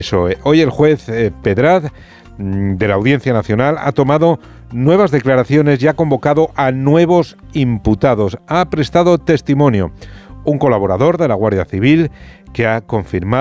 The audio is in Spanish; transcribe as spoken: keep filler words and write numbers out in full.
Hoy el juez eh, Pedraz de la Audiencia Nacional ha tomado nuevas declaraciones y ha convocado a nuevos imputados. Ha prestado testimonio un colaborador de la Guardia Civil que ha confirmado